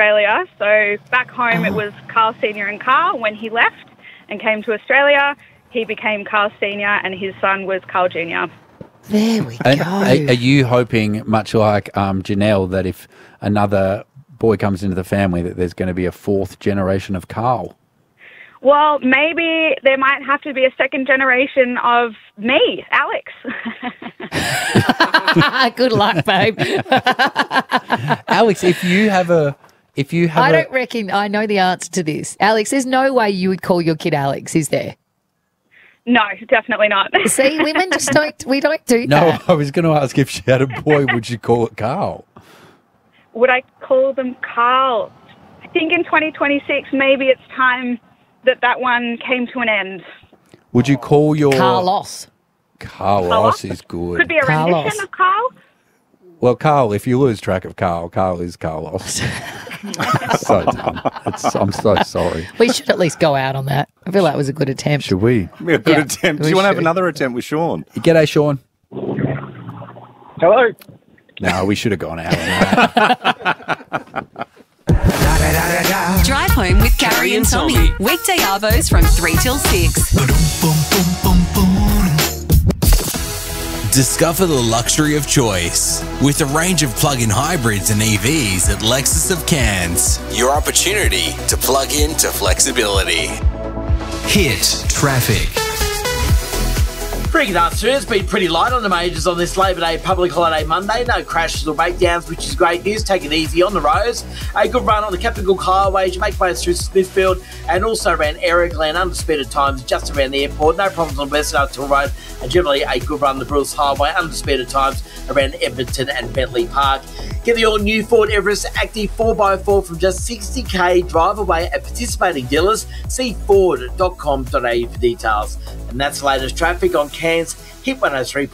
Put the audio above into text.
Australia. So back home it was Carl Sr. and Carl. When he left and came to Australia, he became Carl Sr. and his son was Carl Jr. There we And go. are you hoping, much like Janelle, that if another boy comes into the family, that there's going to be a fourth generation of Carl? Well, maybe there might have to be a second generation of me, Alex. Good luck, babe. Alex, if you have I don't reckon I know the answer to this. Alex, there's no way you would call your kid Alex, is there? No, definitely not. See, women just don't do No, that. I was going to ask if she had a boy, would she call it Carl? Would I call them Carl? I think in 2026, maybe it's time that one came to an end. Would you call your... Carlos. Carlos is good. Could be a rendition of Carl. Well, Carl, if you lose track of Carl, Carl is Carlos. So dumb. I'm so sorry. We should at least go out on that. I feel that was a good attempt. Should we? A good attempt. Do you want to have another attempt with Sean? G'day, Sean. Hello. No, we should have gone out on that. Drive home with Carrie and Tommy. Weekday arvos from 3 till 6. Discover the luxury of choice with a range of plug-in hybrids and EVs at Lexus of Cairns. Your opportunity to plug into flexibility. Hit traffic. Pretty good afternoon. It's been pretty light on the majors on this Labor Day public holiday Monday. No crashes or breakdowns, which is great news. Take it easy on the roads. A good run on the Captain Cook Highway as you make way through Smithfield and also around Eric Glen under speed at times just around the airport. No problems on West Arthur Road and generally a good run on the Bruce Highway under speed at times around Edmonton and Bentley Park. Get the all-new Ford Everest Active 4x4 from just $60,000. Drive away at participating dealers. See Ford.com.au for details. And that's the latest traffic on Cairns Hit 103.